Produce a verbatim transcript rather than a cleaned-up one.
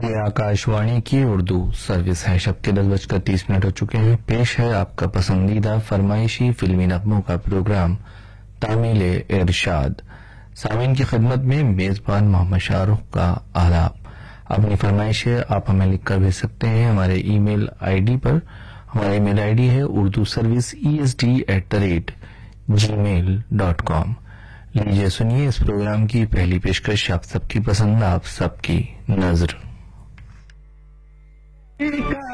ये आकाशवाणी की उर्दू सर्विस है। शब के दस बजकर तीस मिनट हो चुके हैं। पेश है आपका पसंदीदा फरमाइशी फिल्मी नगमों का प्रोग्राम तामीले इरशाद। सामीन की खिदमत में मेजबान मोहम्मद शाहरुख का आलाप। अपनी फरमाइशें आप हमें लिखकर भेज सकते हैं हमारे ईमेल आईडी पर। हमारा ईमेल आईडी है Urdu service E S D at the rate ji mail dot com. लीजिए सुनिए इस प्रोग्राम की पहली पेशकश। आप सबकी पसंद, आप सबकी नजर।